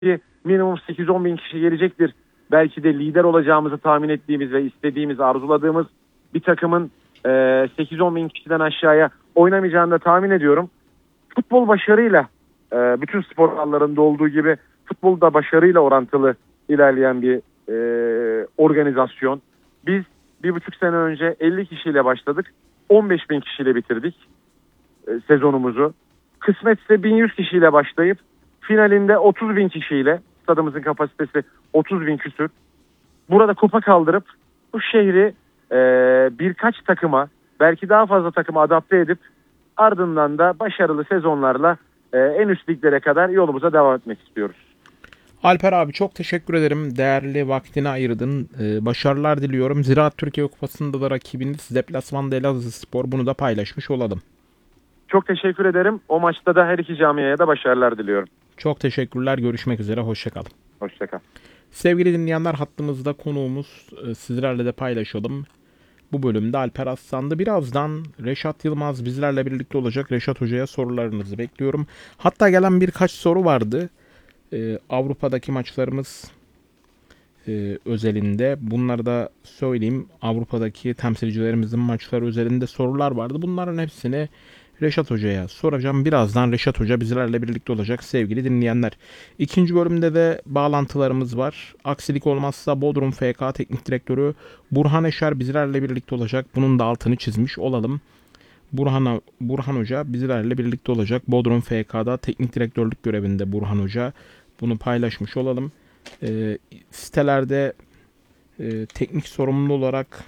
minimum 8-10 bin kişi gelecektir. Belki de lider olacağımızı tahmin ettiğimiz ve istediğimiz, arzuladığımız bir takımın 8-10 bin kişiden aşağıya oynamayacağını da tahmin ediyorum. Futbol başarıyla, bütün spor dallarında olduğu gibi futbol da başarıyla orantılı ilerleyen bir organizasyon. Biz 1,5 sene önce 50 kişiyle başladık. 15 bin kişiyle bitirdik sezonumuzu. Kısmetse 1100 kişiyle başlayıp finalinde 30 bin kişiyle, stadımızın kapasitesi 30 bin küsür. Burada kupa kaldırıp bu şehri birkaç takıma, belki daha fazla takıma adapte edip ardından da başarılı sezonlarla en üst liglere kadar yolumuza devam etmek istiyoruz. Alper abi çok teşekkür ederim. Değerli vaktini ayırdın. Başarılar diliyorum. Ziraat Türkiye Kupası'nda da rakibiniz deplasmanda Elazığspor, bunu da paylaşmış olalım. Çok teşekkür ederim. O maçta da her iki camiaya da başarılar diliyorum. Çok teşekkürler. Görüşmek üzere. Hoşçakalın. Hoşçakal. Sevgili dinleyenler, hattımızda konuğumuz, sizlerle de paylaşalım. Bu bölümde Alper Aslan'dı. Birazdan Reşat Yılmaz bizlerle birlikte olacak. Reşat Hoca'ya sorularınızı bekliyorum. Hatta gelen birkaç soru vardı. Avrupa'daki maçlarımız özelinde. Bunları da söyleyeyim. Avrupa'daki temsilcilerimizin maçları özelinde sorular vardı. Bunların hepsini Reşat Hoca'ya soracağım. Birazdan Reşat Hoca bizlerle birlikte olacak sevgili dinleyenler. İkinci bölümde de bağlantılarımız var. Aksilik olmazsa Bodrum FK Teknik Direktörü Burhan Eşer bizlerle birlikte olacak. Bunun da altını çizmiş olalım. Burhan Hoca bizlerle birlikte olacak. Bodrum FK'da teknik direktörlük görevinde Burhan Hoca. Bunu paylaşmış olalım. Sitelerde teknik sorumlu olarak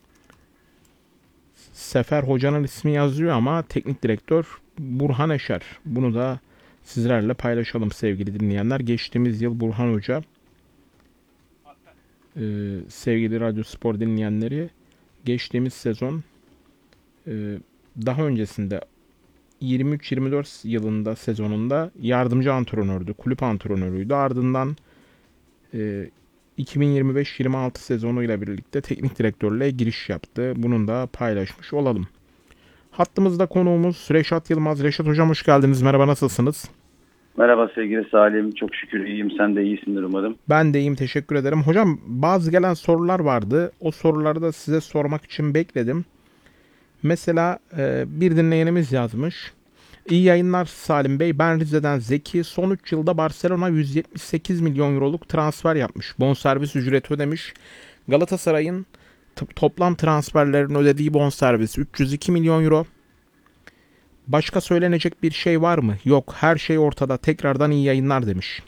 Sefer Hoca'nın ismi yazıyor ama teknik direktör Burhan Eşer. Bunu da sizlerle paylaşalım sevgili dinleyenler. Geçtiğimiz yıl Burhan Hoca, sevgili Radyo Spor dinleyenleri, geçtiğimiz sezon, daha öncesinde 23-24 yılında sezonunda yardımcı antrenördü, kulüp antrenörüydü. Ardından 2025-26 sezonuyla birlikte teknik direktörlüğe giriş yaptı. Bunun da paylaşmış olalım. Hattımızda konuğumuz Reşat Yılmaz. Reşat Hocam hoş geldiniz. Merhaba, nasılsınız? Merhaba sevgili Salim. Çok şükür iyiyim. Sen de iyisindir umarım. Ben de iyiyim. Teşekkür ederim. Hocam bazı gelen sorular vardı. O soruları da size sormak için bekledim. Mesela bir dinleyenimiz yazmış. İyi yayınlar Salim Bey. Ben Rize'den Zeki. Son 3 yılda Barcelona 178 milyon euroluk transfer yapmış. Bonservis ücreti ödemiş. Galatasaray'ın toplam transferlerin ödediği bonservis 302 milyon euro. Başka söylenecek bir şey var mı? Yok. Her şey ortada. Tekrardan iyi yayınlar demiş.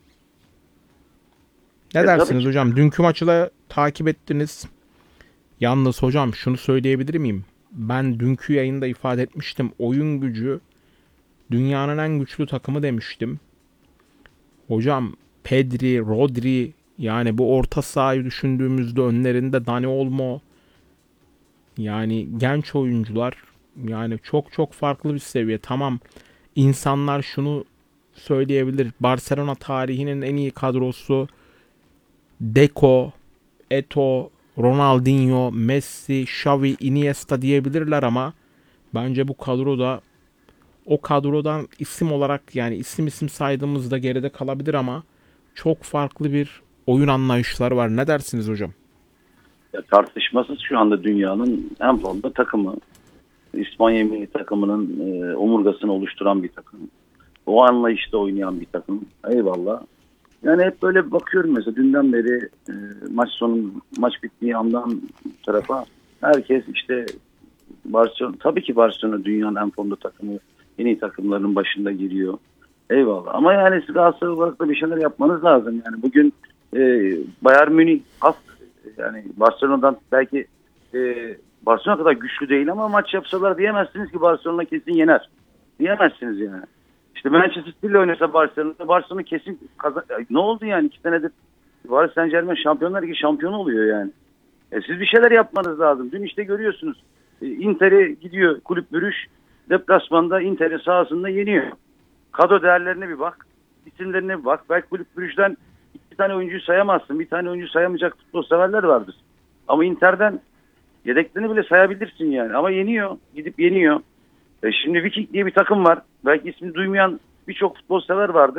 Ne dersiniz hocam? Dünkü maçı da takip ettiniz. Yalnız hocam şunu söyleyebilir miyim? Ben dünkü yayında ifade etmiştim. Oyun gücü dünyanın en güçlü takımı demiştim. Hocam Pedri, Rodri, yani bu orta sahayı düşündüğümüzde önlerinde Dani Olmo, yani genç oyuncular, yani çok çok farklı bir seviye. Tamam, insanlar şunu söyleyebilir. Barcelona tarihinin en iyi kadrosu Deco, Eto'o, Ronaldinho, Messi, Xavi, Iniesta diyebilirler ama bence bu kadroda, o kadrodan isim olarak, yani isim saydığımızda geride kalabilir ama çok farklı bir oyun anlayışları var. Ne dersiniz hocam? Ya, tartışmasız şu anda dünyanın en formda takımı. İspanya milli takımının omurgasını oluşturan bir takım. O anlayışta oynayan bir takım. Eyvallah. Yani hep böyle bakıyorum mesela dünden beri maç bittiği andan tarafa herkes işte Barcelona, tabii ki Barcelona dünyanın en formda takımı, en iyi takımların başında giriyor. Eyvallah. Ama yani siz Galatasaray olarak da bir şeyler yapmanız lazım. Yani bugün Bayern Münih yani Barcelona'dan belki Barcelona kadar güçlü değil ama maç yapsalar diyemezsiniz ki Barcelona kesin yener. Diyemezsiniz yani. İşte Manchester City ile oynasa Barcelona kesin ne oldu yani 2 senedir Paris Saint-Germain Şampiyonlar Ligi şampiyonu oluyor yani. Siz bir şeyler yapmanız lazım. Dün işte görüyorsunuz Inter'e gidiyor Kulüp Brugge, deplasmanda Inter'in sahasında yeniyor. Kadro değerlerine bir bak. İsimlerine bir bak. Belki Kulüp Brugge'den 2 tane oyuncuyu sayamazsın. Bir tane oyuncu sayamayacak futbol severler vardır. Ama Inter'den yedeklerini bile sayabilirsin yani. Ama yeniyor. Gidip yeniyor. Şimdi Viking diye bir takım var. Belki ismini duymayan birçok futbol sever vardır.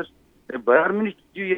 Bayern Münih